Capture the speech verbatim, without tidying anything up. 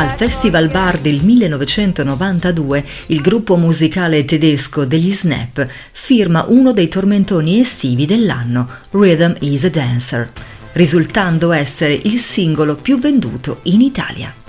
Al Festival Bar del millenovecentonovantadue il gruppo musicale tedesco degli Snap firma uno dei tormentoni estivi dell'anno, Rhythm is a Dancer, risultando essere il singolo più venduto in Italia.